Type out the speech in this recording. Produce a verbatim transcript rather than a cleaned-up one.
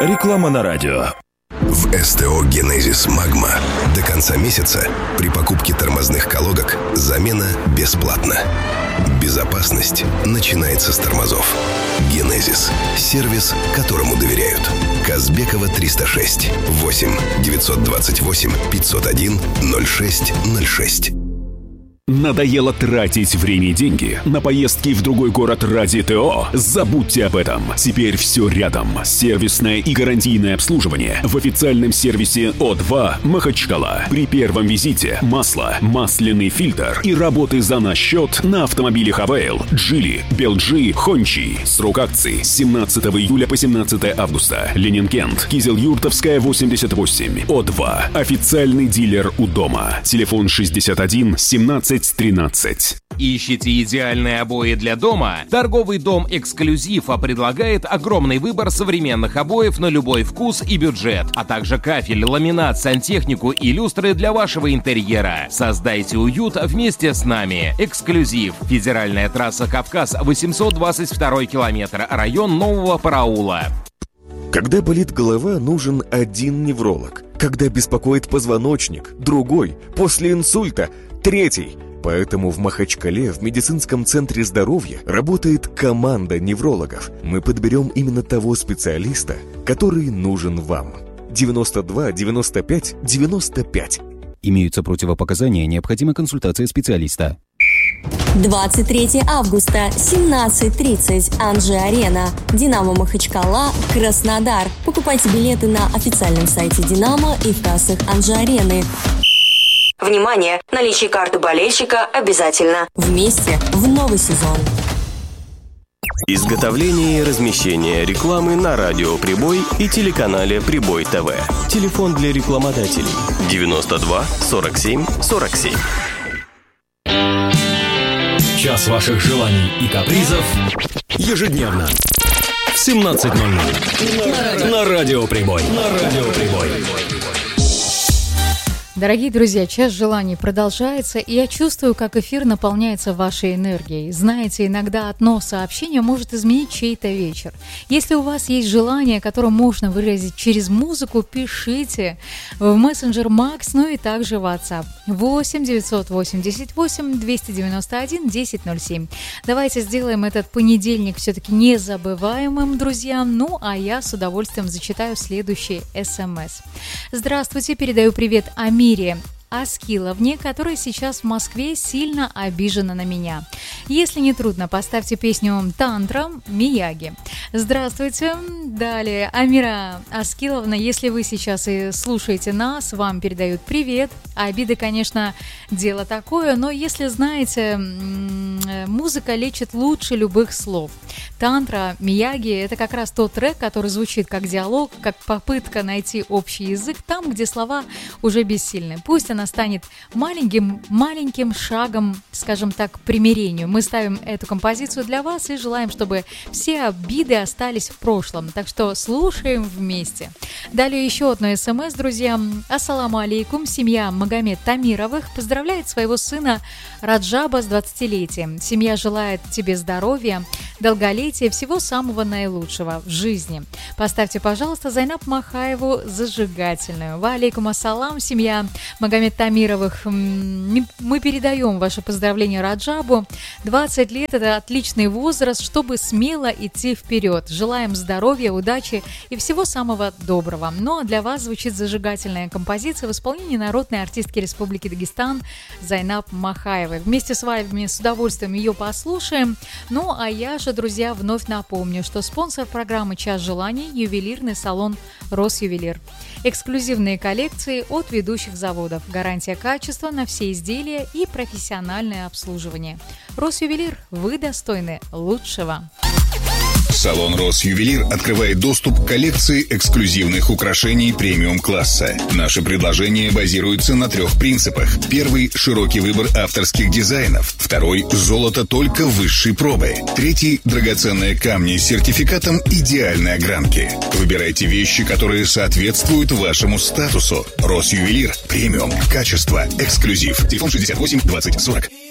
Реклама на радио. В СТО «Генезис Магма» до конца месяца при покупке тормозных колодок замена бесплатна. Безопасность начинается с тормозов. «Генезис» – сервис, которому доверяют. Казбекова триста шесть. восемь девятьсот двадцать восемь пятьсот один ноль шесть ноль шесть. Надоело тратить время и деньги на поездки в другой город ради ТО? Забудьте об этом. Теперь все рядом. Сервисное и гарантийное обслуживание в официальном сервисе О два Махачкала. При первом визите масло, масляный фильтр и работы за наш счет на автомобилях Авейл, Джили, Белджи, Хончи. Срок акции с семнадцатого июля по семнадцатое августа. Ленин-Кент, Кизел-Юртовская, восемьдесят восемь. О два. Официальный дилер у дома. Телефон шестьдесят один семнадцать тринадцать. Ищите идеальные обои для дома? Торговый дом «Эксклюзив» предлагает огромный выбор современных обоев на любой вкус и бюджет, а также кафель, ламинат, сантехнику и люстры для вашего интерьера. Создайте уют вместе с нами. «Эксклюзив». Федеральная трасса «Кавказ», восемьсот двадцать второй километр, район Нового Параула. Когда болит голова, нужен один невролог. Когда беспокоит позвоночник, другой. После инсульта – третий. Поэтому в Махачкале в медицинском центре здоровья работает команда неврологов. Мы подберем именно того специалиста, который нужен вам. девяносто два девяносто пять девяносто пять. Имеются противопоказания, необходима консультация специалиста. двадцать третьего августа, семнадцать тридцать, Анжи-Арена, Динамо Махачкала, Краснодар. Покупайте билеты на официальном сайте Динамо и в кассах Анжи-Арены. Внимание! Наличие карты болельщика обязательно. Вместе в новый сезон. Изготовление и размещение рекламы на радио «Прибой» и телеканале «Прибой ТВ». Телефон для рекламодателей девяносто два сорок семь сорок семь. Час ваших желаний и капризов ежедневно в семнадцать ноль ноль на радио «Прибой». На радио «Прибой». Дорогие друзья, час желаний продолжается, и я чувствую, как эфир наполняется вашей энергией. Знаете, иногда одно сообщение может изменить чей-то вечер. Если у вас есть желание, которое можно выразить через музыку, пишите в мессенджер Макс, ну и также в WhatsApp восемь девятьсот восемьдесят восемь двести девяносто один десять ноль семь. Давайте сделаем этот понедельник все-таки незабываемым, друзья. Ну, а я с удовольствием зачитаю следующий смс. Здравствуйте, передаю привет Амире Аскиловне, которая сейчас в Москве сильно обижена на меня. Если не трудно, поставьте песню «Тантра» Мияги. Здравствуйте. Далее, Амира Аскиловна, если вы сейчас и слушаете нас, вам передают привет. Обиды, конечно, дело такое, но если знаете, музыка лечит лучше любых слов. «Тантра» Мияги – это как раз тот трек, который звучит как диалог, как попытка найти общий язык там, где слова уже бессильны. Пусть она станет маленьким, маленьким шагом, скажем так, к примирению. Мы ставим эту композицию для вас и желаем, чтобы все обиды остались в прошлом. Так что слушаем вместе. Далее еще одно смс, друзья. Ассаламу алейкум. Семья Магомед Тамировых поздравляет своего сына Раджаба с двадцатилетием. Семья желает тебе здоровья, долголетия, всего самого наилучшего в жизни. Поставьте, пожалуйста, Зайнаб Махаеву зажигательную. Ва алейкум ассалам, семья Магомед Тамировых. Мы передаем ваше поздравление Раджабу. двадцать лет – это отличный возраст, чтобы смело идти вперед. Желаем здоровья, удачи и всего самого доброго. Ну а для вас звучит зажигательная композиция в исполнении народной артистки Республики Дагестан Зайнаб Махаевой. Вместе с вами с удовольствием ее послушаем. Ну а я же, друзья, вновь напомню, что спонсор программы «Час желаний» – ювелирный салон «Росювелир». Эксклюзивные коллекции от ведущих заводов, гарантия качества на все изделия и профессиональное обслуживание. Росювелир, вы достойны лучшего. Салон «Росювелир» открывает доступ к коллекции эксклюзивных украшений премиум-класса. Наши предложения базируются на трех принципах. Первый – широкий выбор авторских дизайнов. Второй – золото только высшей пробы. Третий – драгоценные камни с сертификатом идеальной огранки. Выбирайте вещи, которые соответствуют вашему статусу. «Росювелир» – премиум, качество, эксклюзив. Телефон шестьдесят восемь двадцать сорок.